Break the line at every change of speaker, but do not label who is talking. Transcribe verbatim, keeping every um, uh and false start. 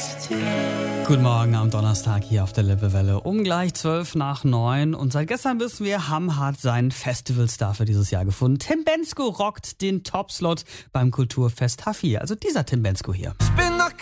Guten Morgen am Donnerstag hier auf der Lippewelle um gleich zwölf nach neun. Und seit gestern wissen wir, Hamm hat seinen Festivalstar für dieses Jahr gefunden. Tim Bendzko rockt den Topslot beim Kulturfest H vier. Also dieser Tim Bendzko hier.
Ich bin noch